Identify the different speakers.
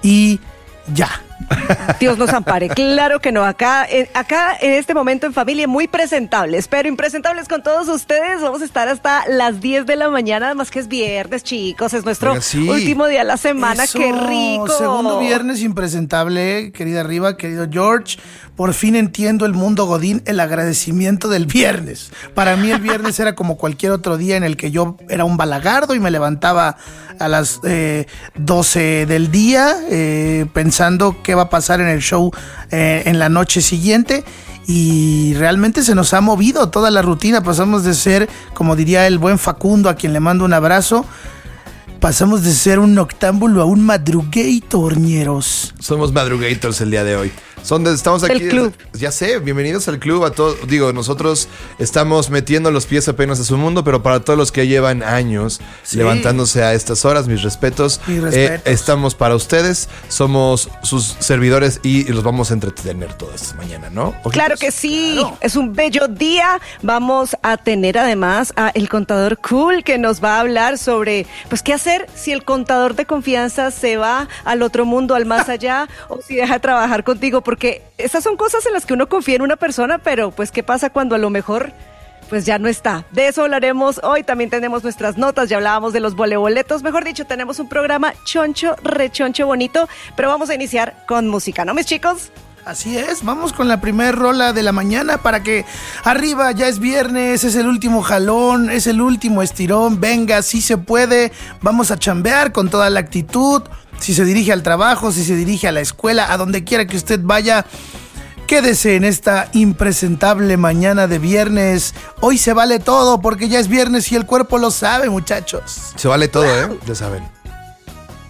Speaker 1: y ya.
Speaker 2: Dios nos ampare, claro que no, acá en este momento en familia muy presentables, pero impresentables con todos ustedes, vamos a estar hasta las 10 de la mañana, además que es viernes, chicos, es nuestro último día de la semana.
Speaker 1: Eso,
Speaker 2: ¡qué rico!
Speaker 1: Segundo viernes impresentable, querida Riva, querido George, por fin entiendo el mundo godín, el agradecimiento del viernes. Para mí el viernes era como cualquier otro día en el que yo era un balagardo y me levantaba a las 12 del día pensando qué va a pasar en el show en la noche siguiente, y realmente se nos ha movido toda la rutina. Pasamos de ser, como diría el buen Facundo, a quien le mando un abrazo, pasamos de ser un noctámbulo a un madrugator, ñeros.
Speaker 3: Somos madrugators el día de hoy. Estamos aquí.
Speaker 2: El club.
Speaker 3: Ya sé, bienvenidos al club a todos. Digo, nosotros estamos metiendo los pies apenas a su mundo, pero para todos los que llevan años levantándose a estas horas, mis respetos. Estamos para ustedes, somos sus servidores y los vamos a entretener toda esta mañana, ¿no? ¿Ojitos?
Speaker 2: Claro que sí,
Speaker 1: Claro.
Speaker 2: Es un bello día. Vamos a tener además a el contador cool que nos va a hablar sobre, pues, qué hacer si el contador de confianza se va al otro mundo, al más allá, o si deja de trabajar contigo, porque esas son cosas en las que uno confía en una persona, pero pues qué pasa cuando a lo mejor pues ya no está. De eso hablaremos hoy. También tenemos nuestras notas, ya hablábamos de los voleboletos, mejor dicho, tenemos un programa choncho, rechoncho bonito, pero vamos a iniciar con música, ¿no, mis chicos?
Speaker 1: Así es, vamos con la primer rola de la mañana para que arriba, ya es viernes, es el último jalón, es el último estirón, venga, sí se puede, vamos a chambear con toda la actitud. Si se dirige al trabajo, si se dirige a la escuela, a donde quiera que usted vaya, quédese en esta impresentable mañana de viernes. Hoy se vale todo porque ya es viernes y el cuerpo lo sabe, muchachos.
Speaker 3: Se vale todo, ya saben.